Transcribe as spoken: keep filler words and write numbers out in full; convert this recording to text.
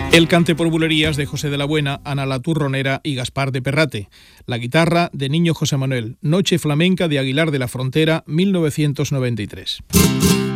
El cante por bulerías de José de la Buena, Ana la Turronera y Gaspar de Perrate. La guitarra de Niño José Manuel. Noche flamenca de Aguilar de la Frontera, mil novecientos noventa y tres.